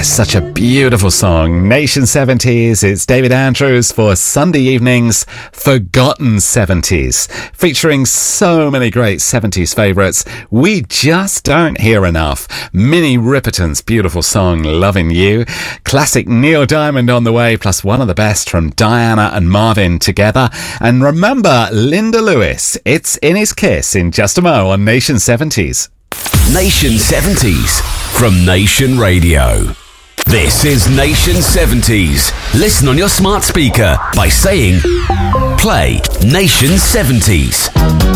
such a beautiful song. Nation 70s. It's David Andrews for Sunday evening's Forgotten 70s, featuring so many great 70s favourites we just don't hear enough. Minnie Riperton's beautiful song Loving You, classic Neil Diamond on the way, plus one of the best from Diana and Marvin together. And remember Linda Lewis, it's In His Kiss in just a mo on Nation 70s. Nation 70s from Nation Radio. This is Nation 70s. Listen on your smart speaker by saying, play Nation 70s.